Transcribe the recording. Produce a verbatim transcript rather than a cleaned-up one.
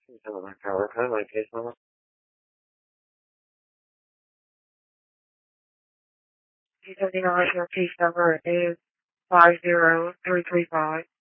Gentlemen, power code, my case number. two seventy-nine, your case number is five zero three three five.